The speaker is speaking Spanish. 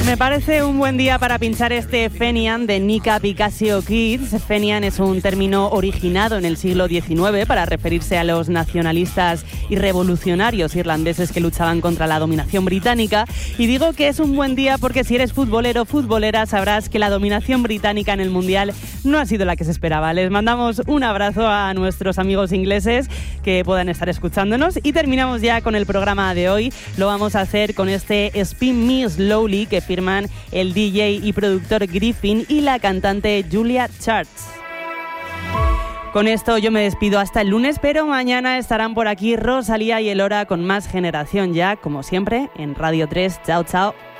Me parece un buen día para pinchar este Fenian de Nika Picasio Kids. Fenian es un término originado en el siglo XIX para referirse a los nacionalistas y revolucionarios irlandeses que luchaban contra la dominación británica. Y digo que es un buen día porque si eres futbolero o futbolera sabrás que la dominación británica en el Mundial no ha sido la que se esperaba. Les mandamos un abrazo a nuestros amigos ingleses que puedan estar escuchándonos y terminamos ya con el programa de hoy. Lo vamos a hacer con este Spin Me Slowly que firman el DJ y productor Griffin y la cantante Julia Charts. Con esto yo me despido hasta el lunes, pero mañana estarán por aquí Rosalía y Elora con más Generación Ya, como siempre, en Radio 3. Chao, chao.